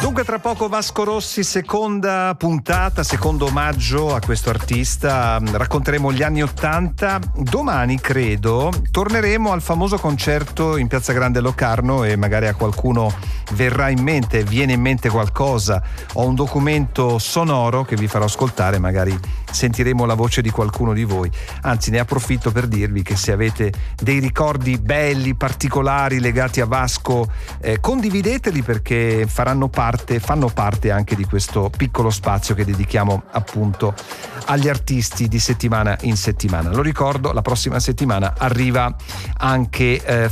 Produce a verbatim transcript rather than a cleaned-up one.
Dunque tra poco Vasco Rossi, seconda puntata, secondo omaggio a questo artista. Racconteremo gli anni ottanta. Domani, credo, torneremo al famoso concerto in Piazza Grande Locarno e magari a qualcuno verrà in mente, viene in mente qualcosa. Ho un documento sonoro che vi farò ascoltare, magari sentiremo la voce di qualcuno di voi. Anzi, ne approfitto per dirvi che se avete dei ricordi belli, particolari legati a Vasco, eh, condivideteli, perché faranno parte, fanno parte anche di questo piccolo spazio che dedichiamo appunto agli artisti di settimana in settimana. Lo ricordo, la prossima settimana arriva anche eh,